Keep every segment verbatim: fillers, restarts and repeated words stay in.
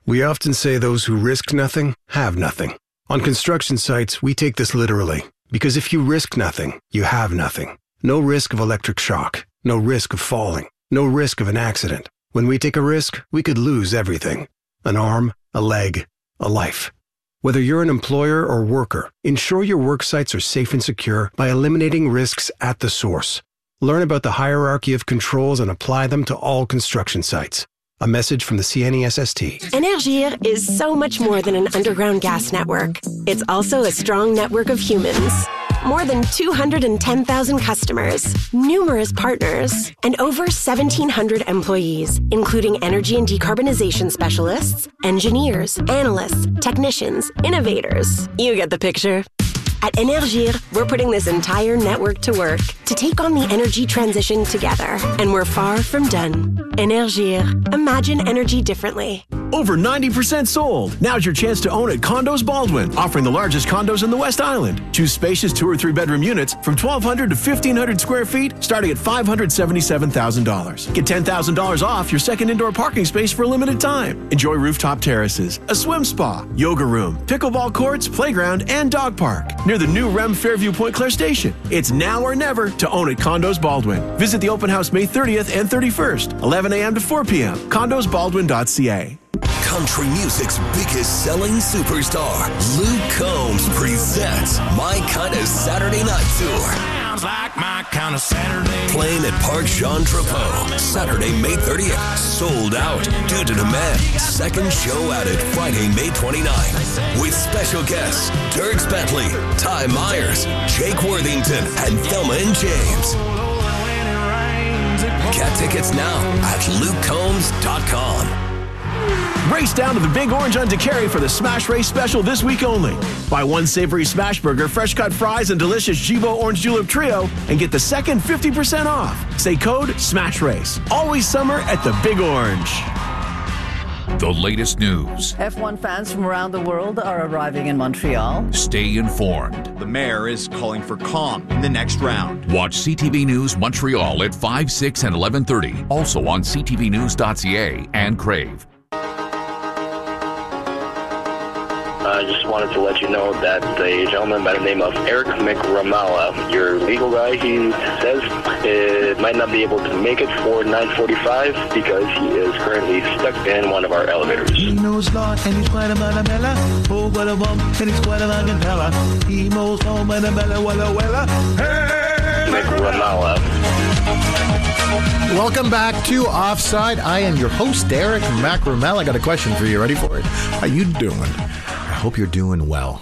We often say those who risk nothing have nothing. On construction sites, we take this literally, because if you risk nothing, you have nothing. No risk of electric shock, no risk of falling, no risk of an accident. When we take a risk, we could lose everything. An arm, a leg, a life. Whether you're an employer or worker, ensure your work sites are safe and secure by eliminating risks at the source. Learn about the hierarchy of controls and apply them to all construction sites. A message from the C N E S S T. Énergir is so much more than an underground gas network. It's also a strong network of humans. More than two hundred ten thousand customers, numerous partners, and over seventeen hundred employees, including energy and decarbonization specialists, engineers, analysts, technicians, innovators. You get the picture. At Énergir, we're putting this entire network to work to take on the energy transition together. And we're far from done. Énergir. Imagine energy differently. Over ninety percent sold. Now's your chance to own at Condos Baldwin, offering the largest condos in the West Island. Choose spacious two or three bedroom units from twelve hundred to fifteen hundred square feet, starting at five hundred seventy-seven thousand dollars. Get ten thousand dollars off your second indoor parking space for a limited time. Enjoy rooftop terraces, a swim spa, yoga room, pickleball courts, playground, and dog park near the new R E M Fairview Point Claire Station. It's now or never to own at Condos Baldwin. Visit the open house May thirtieth and thirty-first, eleven a.m. to four p.m. condos baldwin dot c a. Country music's biggest selling superstar, Luke Combs, presents My Kind of Saturday Night Tour. Sounds like my kind of Saturday. Playing at Park Jean Drapeau, Saturday, May thirtieth. Sold out due to demand. Second show added Friday, May twenty-ninth. With special guests, Dierks Bentley, Ty Myers, Jake Worthington, and Thelma and James. Get tickets now at luke combs dot com. Race down to the Big Orange on DeCary for the Smash Race special this week only. Buy one savory smash burger, fresh cut fries, and delicious Jibo Orange Julep Trio and get the second fifty percent off. Say code SMASH RACE. Always summer at the Big Orange. The latest news. F one fans from around the world are arriving in Montreal. Stay informed. The mayor is calling for calm in the next round. Watch C T V News Montreal at five, six, and eleven thirty. Also on c t v news dot c a and Crave. I just wanted to let you know that a gentleman by the name of Eric McRamala, your legal guy, he says it might not be able to make it for nine forty-five because he is currently stuck in one of our elevators. He knows Lord and he's quite a Manabella. Oh, what a bump, and he's quite a Manabella. He knows home and a Bella, Wella, Wella. Hey! McRamala. Welcome back to Offside. I am your host, Eric McRamala. I got a question for you. Ready for it? How you doing? I hope you're doing well.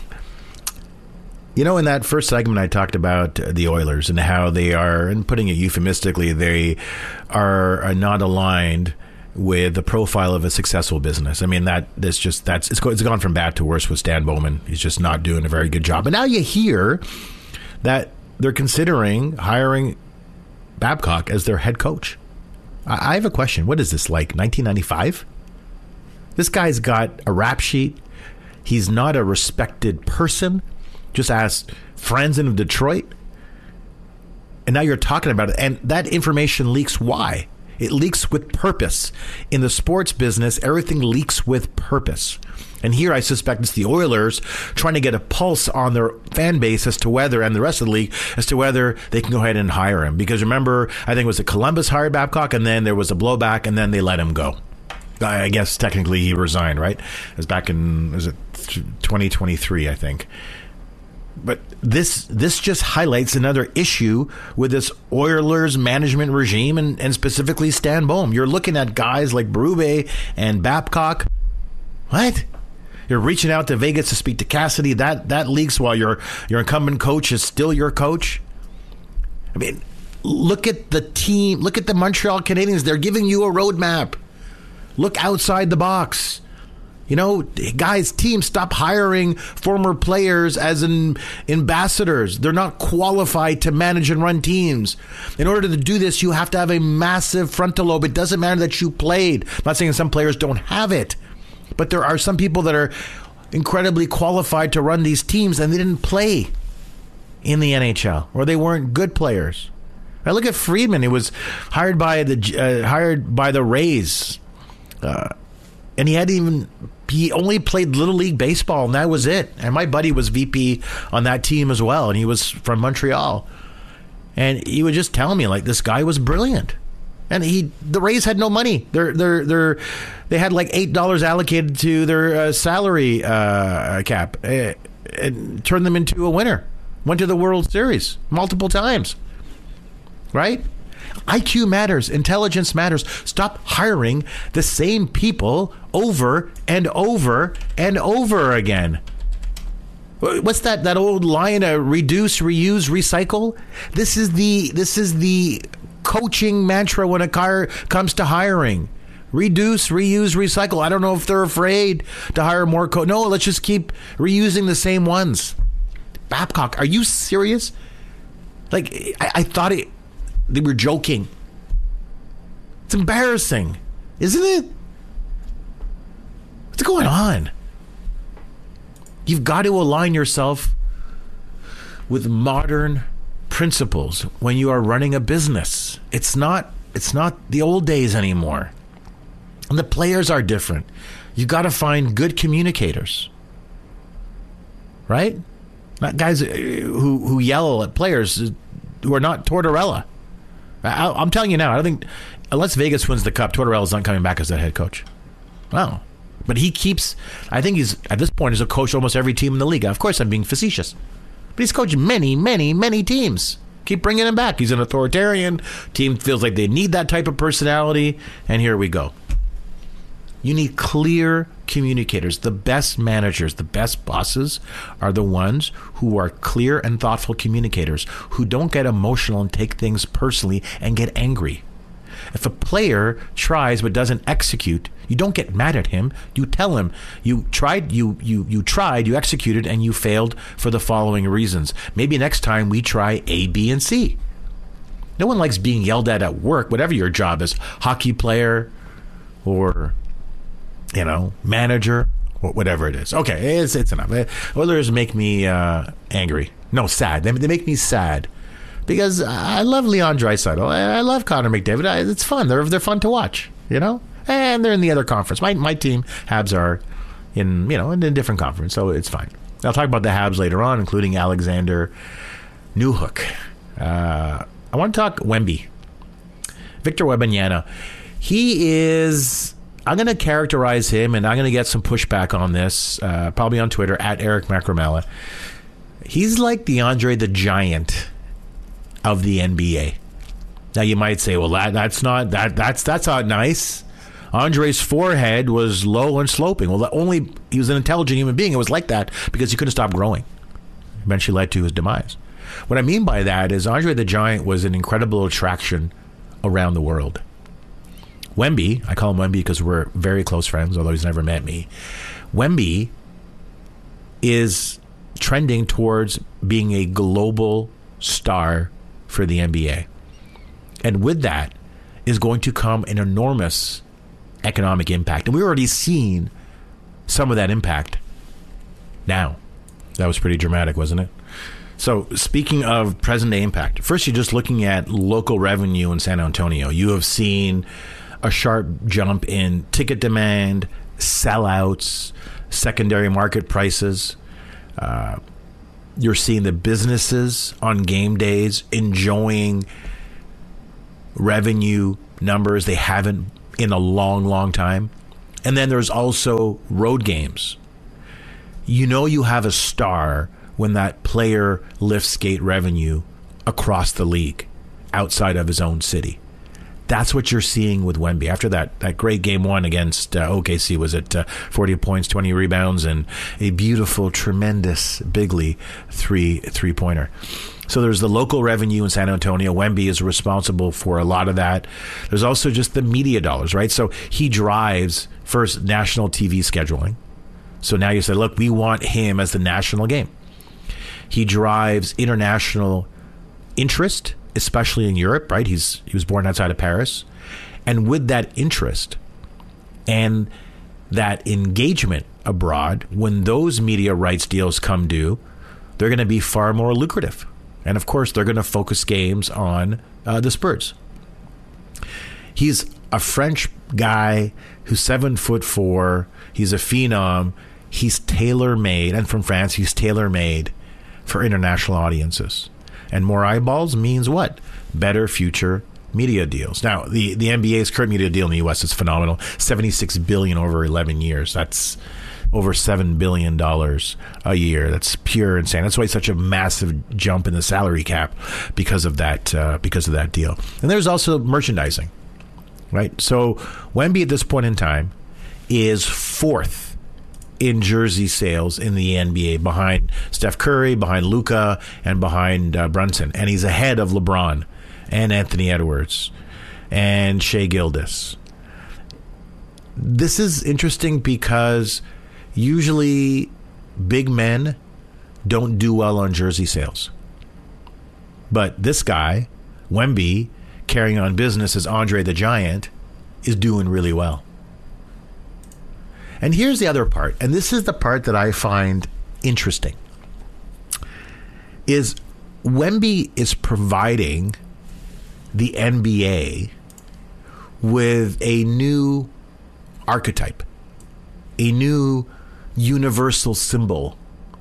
You know, in that first segment, I talked about the Oilers and how they are, and putting it euphemistically, they are, are not aligned with the profile of a successful business. I mean, that that's just that's it's, it's gone from bad to worse with Stan Bowman. He's just not doing a very good job. And now you hear that they're considering hiring Babcock as their head coach. I, I have a question. What is this, like nineteen ninety-five? This guy's got a rap sheet. He's not a respected person. Just ask friends in Detroit. And now you're talking about it. And that information leaks. Why? It leaks with purpose. In the sports business, everything leaks with purpose. And here I suspect it's the Oilers trying to get a pulse on their fan base as to whether, and the rest of the league, as to whether they can go ahead and hire him. Because remember, I think it was the Columbus hired Babcock, and then there was a blowback, and then they let him go. I guess technically he resigned, right? It was back in, was it twenty twenty-three, I think. But this this just highlights another issue with this Oilers management regime, and, and specifically Stan Bowman. You're looking at guys like Berube and Babcock. What? You're reaching out to Vegas to speak to Cassidy. That that leaks while your your incumbent coach is still your coach. I mean, look at the team. Look at the Montreal Canadiens. They're giving you a roadmap. Look outside the box. You know, guys, teams, stop hiring former players as an ambassadors. They're not qualified to manage and run teams. In order to do this, you have to have a massive frontal lobe. It doesn't matter that you played. I'm not saying some players don't have it, but there are some people that are incredibly qualified to run these teams, and they didn't play in the N H L, or they weren't good players. I look at Friedman. He was hired by the uh, hired by the Rays. Uh, And he hadn't even, he only played Little League Baseball, and that was it. And my buddy was V P on that team as well, and he was from Montreal. And he would just tell me, like, this guy was brilliant. And he, the Rays had no money. They're, they're, they're, they had like eight dollars allocated to their uh, salary uh, cap uh, and turned them into a winner. Went to the World Series multiple times. Right? I Q matters. Intelligence matters. Stop hiring the same people over and over and over again. What's that? That old line? Uh, reduce, reuse, recycle. This is the this is the coaching mantra when a car comes to hiring. Reduce, reuse, recycle. I don't know if they're afraid to hire more. Co- no, let's just keep reusing the same ones. Babcock, are you serious? Like I, I thought it. They were joking. It's embarrassing, isn't it? What's going on? You've got to align yourself with modern principles when you are running a business. It's not it's not the old days anymore. And the players are different. You've got to find good communicators. Right? Not guys who who yell at players who are not Tortorella. I, I'm telling you now, I don't think, unless Vegas wins the Cup, Tortorella's not coming back as that head coach. Wow. But he keeps, I think he's, at this point, he's a coach almost every team in the league. Of course, I'm being facetious. But he's coached many, many, many teams. Keep bringing him back. He's an authoritarian. Team feels like they need that type of personality. And here we go. You need clear communicators. The best managers, the best bosses are the ones who are clear and thoughtful communicators, who don't get emotional and take things personally and get angry. If a player tries but doesn't execute, you don't get mad at him. You tell him you tried, you you you tried, you executed, and you failed for the following reasons. Maybe next time we try A, B, and C. No one likes being yelled at at work, whatever your job is, hockey player or, you know, manager, whatever it is. Okay, it's it's enough. Oilers make me uh, angry. No, sad. They, they make me sad. Because I love Leon Draisaitl. I love Connor McDavid. I, it's fun. They're they're fun to watch, you know? And they're in the other conference. My my team, Habs, are in, you know, in a different conference, so it's fine. I'll talk about the Habs later on, including Alexander Newhook. Uh, I want to talk Wemby. Victor Wembanyama. He is... I'm going to characterize him, and I'm going to get some pushback on this, uh, probably on Twitter, at Eric Macramella. He's like the Andre the Giant of the N B A. Now you might say, well, that that's not that that's that's not nice. Andre's forehead was low and sloping. Well, only he was an intelligent human being. It was like that because he couldn't stop growing. Eventually led to his demise. What I mean by that is Andre the Giant was an incredible attraction around the world. Wemby, I call him Wemby because we're very close friends, although he's never met me. Wemby is trending towards being a global star for the N B A. And with that is going to come an enormous economic impact. And we're already seeing some of that impact now. That was pretty dramatic, wasn't it? So speaking of present day impact, first you're just looking at local revenue in San Antonio. You have seen a sharp jump in ticket demand, sellouts, secondary market prices. Uh, You're seeing the businesses on game days enjoying revenue numbers they haven't in a long, long time. And then there's also road games. You know you have a star when that player lifts gate revenue across the league outside of his own city. That's what you're seeing with Wemby. After that, that great game one against uh, O K C, was it uh, forty points, twenty rebounds, and a beautiful, tremendous, bigly three three-pointer. So there's the local revenue in San Antonio. Wemby is responsible for a lot of that. There's also just the media dollars, right? So he drives, first, national T V scheduling. So now you say, look, we want him as the national game. He drives international interest, especially in Europe, right? He's he was born outside of Paris. And with that interest and that engagement abroad, when those media rights deals come due, they're going to be far more lucrative. And of course, they're going to focus games on uh, the Spurs. He's a French guy who's seven foot four. He's a phenom. He's tailor-made, and from France, he's tailor-made for international audiences. And more eyeballs means what? Better future media deals. Now, the, the N B A's current media deal in the U S is phenomenal. seventy-six billion dollars over eleven years. That's over seven billion dollars a year. That's pure insane. That's why it's such a massive jump in the salary cap because of that, uh, because of that deal. And there's also merchandising, right? So Wemby at this point in time is fourth in jersey sales in the N B A, behind Steph Curry, behind Luka, and behind uh, Brunson. And he's ahead of LeBron and Anthony Edwards and Shai Gilgeous. This is interesting because usually big men don't do well on jersey sales. But this guy, Wemby, carrying on business as Andre the Giant, is doing really well. And here's the other part, and this is the part that I find interesting, is Wemby is providing the N B A with a new archetype, a new universal symbol,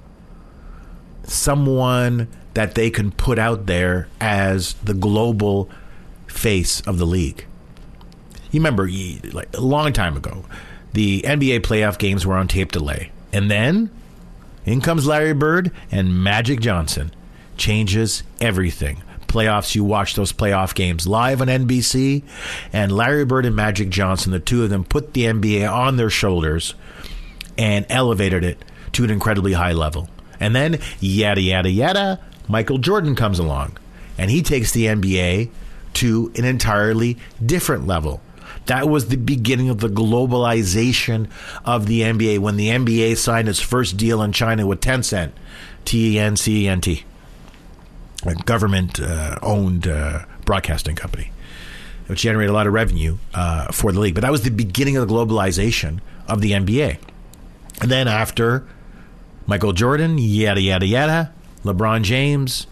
someone that they can put out there as the global face of the league. You remember, like a long time ago, the N B A playoff games were on tape delay. And then in comes Larry Bird, and Magic Johnson changes everything. Playoffs, you watch those playoff games live on N B C, and Larry Bird and Magic Johnson, the two of them, put the N B A on their shoulders and elevated it to an incredibly high level. And then, yada, yada, yada, Michael Jordan comes along, and he takes the N B A to an entirely different level. That was the beginning of the globalization of the N B A when the N B A signed its first deal in China with Tencent, T E N C E N T, a government-owned uh, uh, broadcasting company, which generated a lot of revenue uh, for the league. But that was the beginning of the globalization of the N B A. And then after Michael Jordan, yada, yada, yada, LeBron James,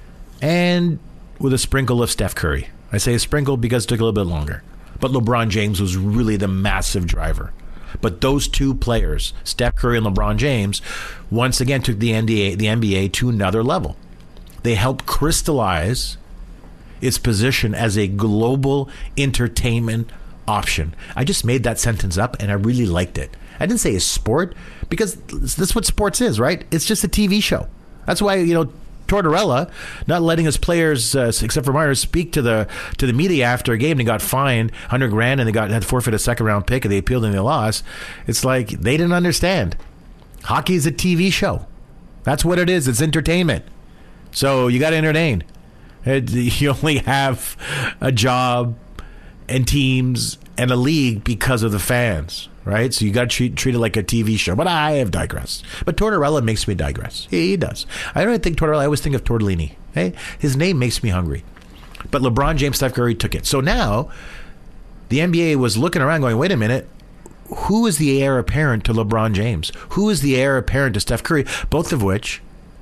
and with a sprinkle of Steph Curry. I say a sprinkle because it took a little bit longer. But LeBron James was really the massive driver. But those two players, Steph Curry and LeBron James, once again took the N B A, the N B A to another level. They helped crystallize its position as a global entertainment option. I just made that sentence up, and I really liked it. I didn't say a sport, because that's what sports is, right? It's just a T V show. That's why, you know, Tortorella not letting his players, uh, except for Myers, speak to the to the media after a game, and they got fined one hundred grand, and they got had to forfeit a second round pick, and they appealed and they lost. It's like they didn't understand. Hockey is a T V show. That's what it is. It's entertainment. So you got to entertain. It, you only have a job and teams and a league because of the fans, right? So you got to treat, treat it like a T V show. But I have digressed. But Tortorella makes me digress. He, he does. I don't think Tortorella. I always think of Tortellini. Hey, his name makes me hungry. But LeBron James, Steph Curry took it. So now the N B A was looking around going, wait a minute. Who is the heir apparent to LeBron James? Who is the heir apparent to Steph Curry? Both of which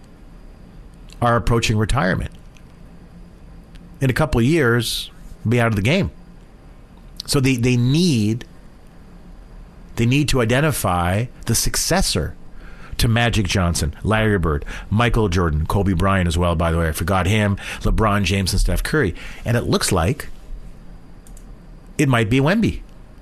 are approaching retirement. In a couple of years, be out of the game. So they, they need they need to identify the successor to Magic Johnson, Larry Bird, Michael Jordan, Kobe Bryant as well, by the way. I forgot him, LeBron James, and Steph Curry. And it looks like it might be Wemby.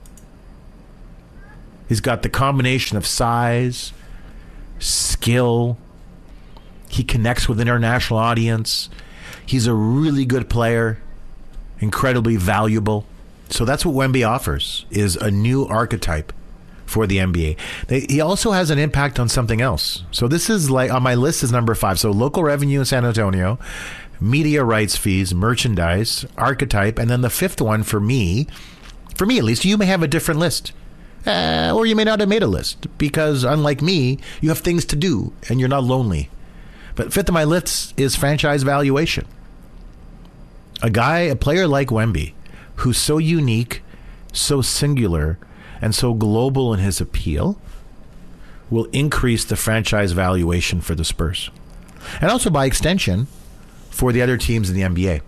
He's got the combination of size, skill. He connects with an international audience. He's a really good player, incredibly valuable. So that's what Wemby offers, is a new archetype for the N B A. They, he also has an impact on something else. So this is like, on my list is number five. So local revenue in San Antonio, media rights fees, merchandise, archetype, and then the fifth one for me, for me at least, you may have a different list. Uh, or you may not have made a list, because unlike me, you have things to do and you're not lonely. But fifth of my list is franchise valuation. A guy, a player like Wemby, who's so unique, so singular, and so global in his appeal, will increase the franchise valuation for the Spurs. And also, by extension, for the other teams in the N B A.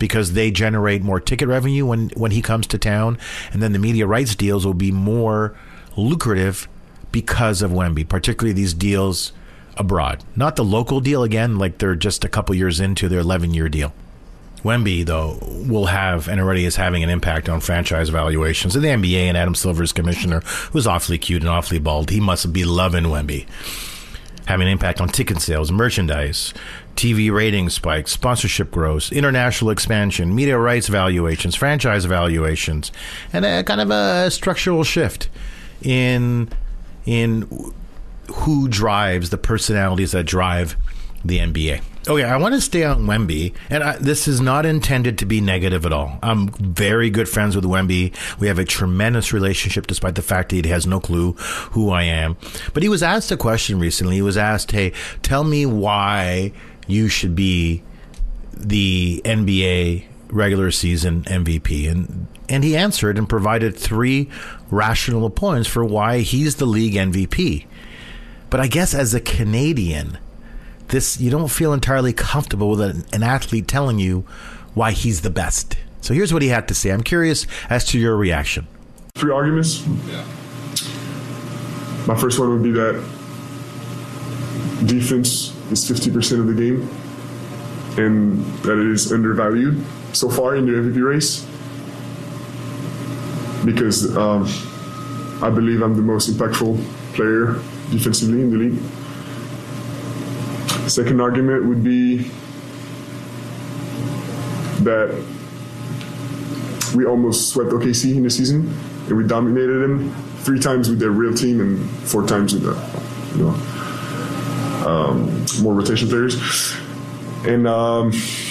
because they generate more ticket revenue when, when he comes to town. And then the media rights deals will be more lucrative because of Wemby, particularly these deals abroad. Not the local deal, again, like they're just a couple years into their eleven-year deal. Wemby, though, will have, and already is having, an impact on franchise valuations. And the N B A and Adam Silver's commissioner, who's awfully cute and awfully bald, he must be loving Wemby. Having an impact on ticket sales, merchandise, T V ratings spikes, sponsorship growth, international expansion, media rights valuations, franchise valuations, and a kind of a structural shift in in who drives the personalities that drive the N B A. Okay, I want to stay on Wemby, and I, this is not intended to be negative at all. I'm very good friends with Wemby. We have a tremendous relationship, despite the fact that he has no clue who I am. But he was asked a question recently. He was asked, hey, tell me why you should be the N B A regular season M V P. And, and he answered and provided three rational points for why he's the league M V P. But I guess as a Canadian, this, you don't feel entirely comfortable with an, an athlete telling you why he's the best. So here's what he had to say. I'm curious as to your reaction. Three arguments. Yeah. My first one would be that defense is fifty percent of the game and that it is undervalued so far in the M V P race because um, I believe I'm the most impactful player defensively in the league. Second argument would be that we almost swept O K C in the season, and we dominated them three times with their real team and four times with the, you know, um, more rotation players. And um,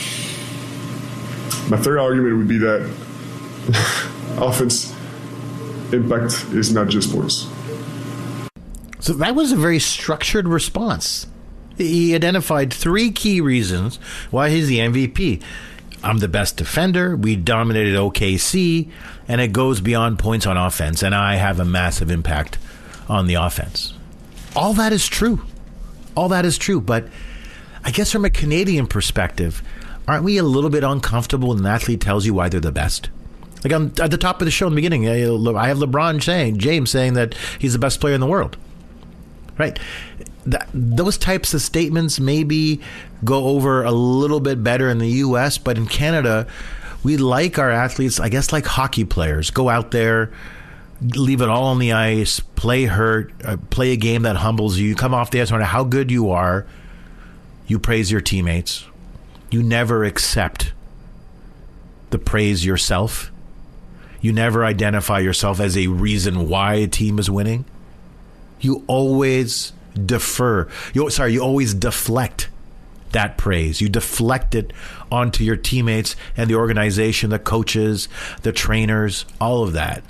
my third argument would be that offense impact is not just sports. So that was a very structured response. He identified three key reasons why he's the M V P. I'm the best defender. We dominated O K C, and it goes beyond points on offense, and I have a massive impact on the offense. All that is true. All that is true. But I guess from a Canadian perspective, aren't we a little bit uncomfortable when an athlete tells you why they're the best? Like I'm, at the top of the show in the beginning, I have LeBron saying, James saying that he's the best player in the world. Right? That, those types of statements maybe go over a little bit better in the U S, but in Canada, we like our athletes, I guess, like hockey players. Go out there, leave it all on the ice, play hurt, uh, play a game that humbles you. You come off the ice, no matter how good you are, you praise your teammates. You never accept the praise yourself. You never identify yourself as a reason why a team is winning. You always defer. You, sorry, you always deflect that praise. You deflect it onto your teammates and the organization, the coaches, the trainers, all of that.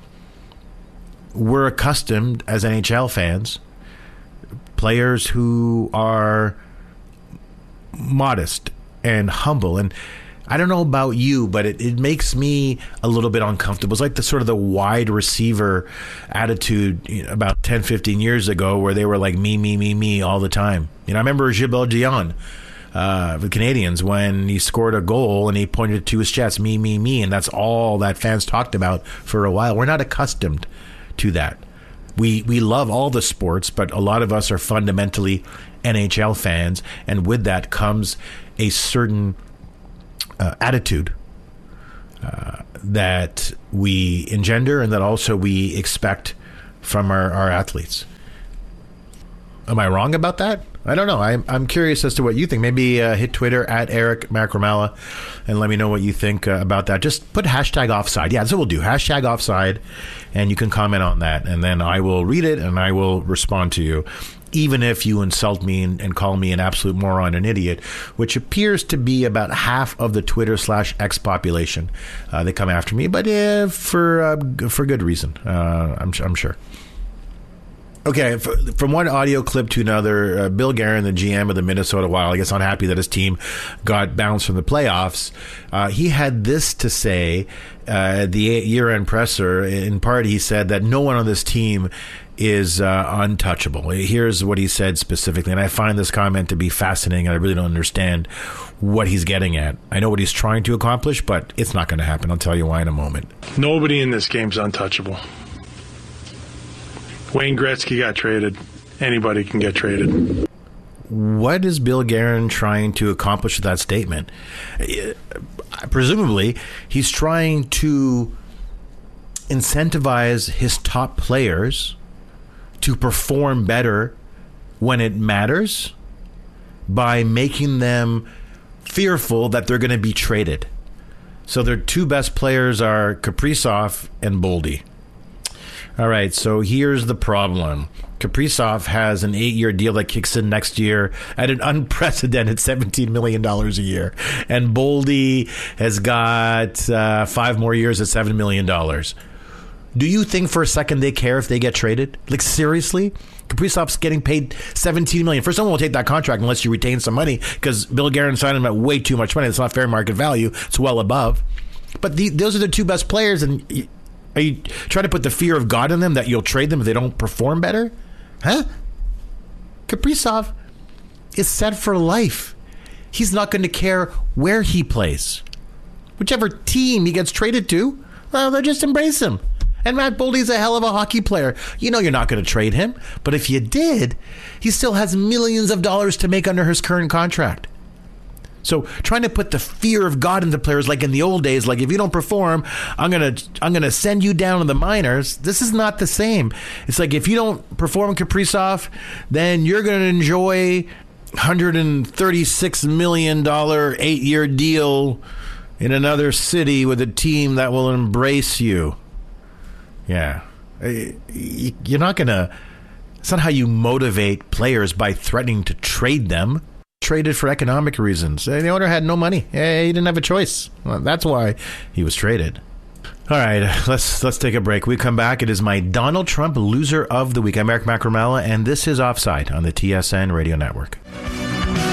We're accustomed as N H L fans, players who are modest and humble. And I don't know about you, but it, it makes me a little bit uncomfortable. It's like the sort of the wide receiver attitude, you know, about ten, fifteen years ago where they were like me, me, me, me all the time. You know, I remember Gilbert Dion, uh, the Canadians, when he scored a goal and he pointed to his chest, me, me, me. And that's all that fans talked about for a while. We're not accustomed to that. We, we love all the sports, but a lot of us are fundamentally N H L fans. And with that comes a certain Uh, attitude uh, that we engender and that also we expect from our, our athletes. Am I wrong about that? I don't know. I'm, I'm curious as to what you think. Maybe uh, hit Twitter at Eric Macramella and let me know what you think uh, about that. Just put hashtag offside. Yeah, that's what we'll do. Hashtag offside, and you can comment on that. And then I will read it and I will respond to you, even if you insult me and, and call me an absolute moron, an idiot, which appears to be about half of the Twitter slash X population. Uh, they come after me, but uh, for uh, for good reason, uh, I'm, I'm sure. Okay, from one audio clip to another, uh, Bill Guerin, the G M of the Minnesota Wild, I guess unhappy that his team got bounced from the playoffs. Uh, he had this to say uh, at the year-end presser. In part, he said that no one on this team is uh, untouchable. Here's what he said specifically, and I find this comment to be fascinating, and I really don't understand what he's getting at. I know what he's trying to accomplish, but it's not going to happen. I'll tell you why in a moment. Nobody in this game's untouchable. Wayne Gretzky got traded. Anybody can get traded. What is Bill Guerin trying to accomplish with that statement? Presumably, he's trying to incentivize his top players to perform better when it matters by making them fearful that they're going to be traded. So their two best players are Kaprizov and Boldy. All right, so here's the problem. Kaprizov has an eight-year deal that kicks in next year at an unprecedented seventeen million dollars a year. And Boldy has got uh, five more years at seven million dollars. Do you think for a second they care if they get traded? Like, seriously? Kaprizov's getting paid seventeen million dollars. First, someone will take that contract unless you retain some money, because Bill Guerin signed him at way too much money. It's not fair market value. It's well above. But the, those are the two best players, and are you trying to put the fear of God in them that you'll trade them if they don't perform better? Huh? Kaprizov is set for life. He's not going to care where he plays. Whichever team he gets traded to, well, they'll just embrace him. And Matt Boldy's a hell of a hockey player. You know you're not going to trade him. But if you did, he still has millions of dollars to make under his current contract. So trying to put the fear of God into players like in the old days, like if you don't perform, I'm gonna I'm gonna send you down to the minors. This is not the same. It's like if you don't perform Kaprizov, then you're gonna enjoy one hundred thirty-six million dollars eight-year deal in another city with a team that will embrace you. Yeah, you're not gonna. It's not how you motivate players by threatening to trade them. Traded for economic reasons. The owner had no money. He didn't have a choice. Well, that's why he was traded. All right, let's let's take a break. We come back. It is my Donald Trump loser of the week. I'm Eric Macramella, and this is Offside on the T S N Radio Network.